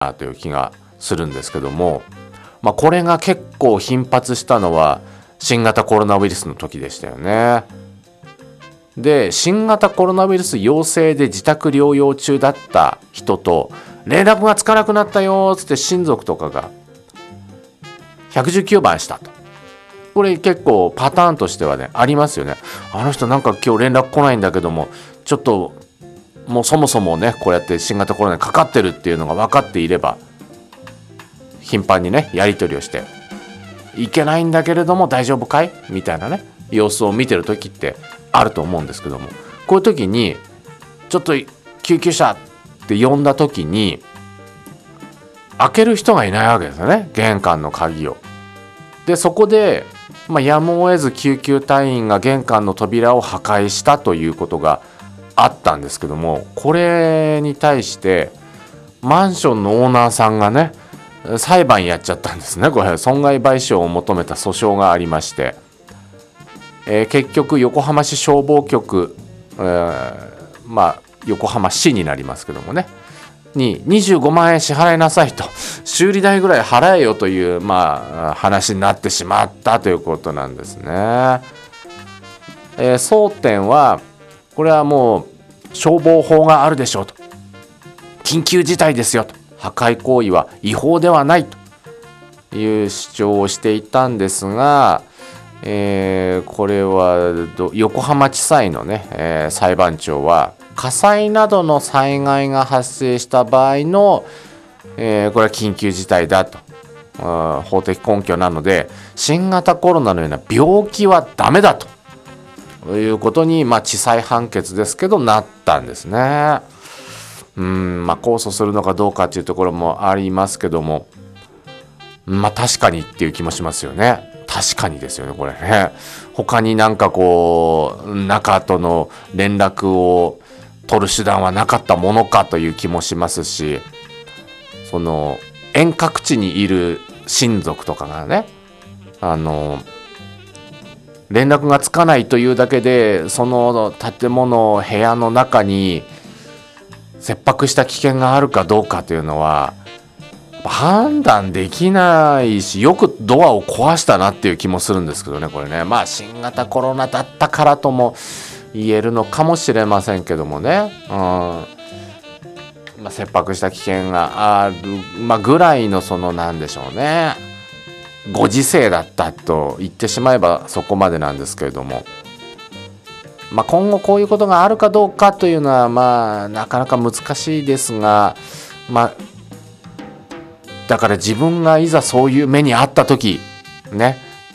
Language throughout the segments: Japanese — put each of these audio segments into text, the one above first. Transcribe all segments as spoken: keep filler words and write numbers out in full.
なという気がするんですけども、まあ、これが結構頻発したのは新型コロナウイルスの時でしたよね。で、新型コロナウイルス陽性で自宅療養中だった人と連絡がつかなくなったよつって親族とかがひゃくじゅうきゅうばんしたと。これ結構パターンとしてはねありますよね。あの人なんか今日連絡来ないんだけども、ちょっともうそもそもねこうやって新型コロナにかかってるっていうのが分かっていれば頻繁にねやり取りをして、いけないんだけれども大丈夫かいみたいなね様子を見てる時ってあると思うんですけども、こういう時にちょっと救急車って呼んだ時に開ける人がいないわけですよね、玄関の鍵を。でそこで、まあ、やむを得ず救急隊員が玄関の扉を破壊したということがあったんですけども、これに対してマンションのオーナーさんがね裁判やっちゃったんですね。これ損害賠償を求めた訴訟がありまして、えー、結局横浜市消防局、えー、まあ横浜市になりますけどもねににじゅうごまんえん支払いなさいと、修理代ぐらい払えよという、まあ、話になってしまったということなんですね。えー、争点はこれはもう消防法があるでしょうと、緊急事態ですよと、破壊行為は違法ではないという主張をしていたんですが、えー、これは横浜地裁のね、えー、裁判長は火災などの災害が発生した場合の、えー、これは緊急事態だと、法的根拠なので新型コロナのような病気はダメだということに、まあ、地裁判決ですけどなったんですね。うん、まあ、控訴するのかどうかというところもありますけども、まあ確かにっていう気もしますよね。確かにですよねこれね。他になんかこう中との連絡を取る手段はなかったものかという気もしますし、その遠隔地にいる親族とかがね、あの連絡がつかないというだけでその建物部屋の中に切迫した危険があるかどうかというのは判断できないし、よくドアを壊したなっていう気もするんですけどねこれね。まあ新型コロナだったからとも言えるのかもしれませんけどもね、うん、まあ、切迫した危険がある、まあ、ぐらいのそのなんでしょうね、ご時世だったと言ってしまえばそこまでなんですけれども、まあ、今後こういうことがあるかどうかというのはまあなかなか難しいですが、まあだから自分がいざそういう目に遭った時ね、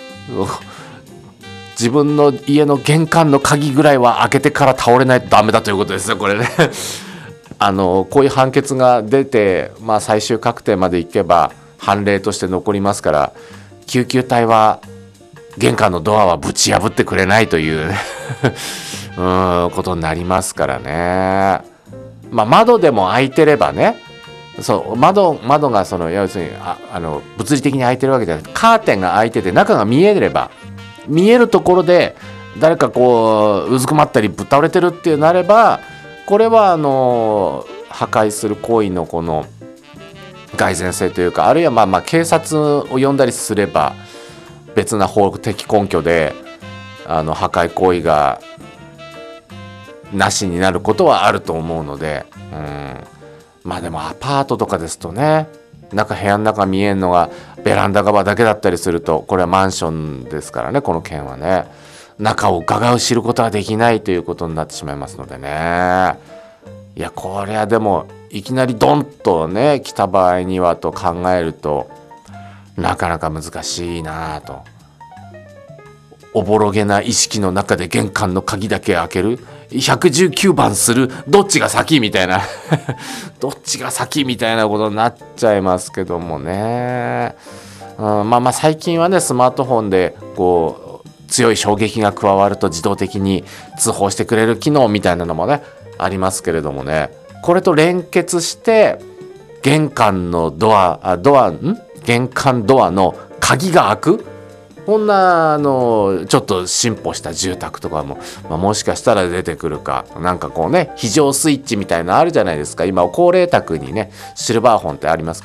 自分の家の玄関の鍵ぐらいは開けてから倒れないとダメだということですよこれね。あのこういう判決が出て、まあ、最終確定までいけば判例として残りますから、救急隊は玄関のドアはぶち破ってくれないといううんことになりますからね。まあ窓でも開いてればね、そう窓窓がその要するにああの物理的に開いてるわけじゃなくてカーテンが開いてて中が見えれば、見えるところで誰かこううずくまったりぶっ倒れてるっていうなれば、これはあの破壊する行為のこの蓋然性というか、あるいはまあまあ警察を呼んだりすれば別な法的根拠であの破壊行為がなしになることはあると思うので、うん、まあでもアパートとかですとね、中部屋の中見えるのがベランダ側だけだったりすると、これはマンションですからね、この件はね中を伺う知ることはできないということになってしまいますのでね。いやこれはでもいきなりドンとね来た場合にはと考えるとなかなか難しいなと。おぼろげな意識の中で玄関の鍵だけ開ける、ひゃくじゅうきゅうばんする、どっちが先みたいなどっちが先みたいなことになっちゃいますけどもね、うん、まあまあ最近はねスマートフォンでこう強い衝撃が加わると自動的に通報してくれる機能みたいなのもねありますけれどもね、これと連結して玄関のドア、あドアん玄関ドアの鍵が開くこんなあのちょっと進歩した住宅とかも、まあ、もしかしたら出てくるか。なんかこうね非常スイッチみたいなのあるじゃないですか。今高齢宅にねシルバーホンってあります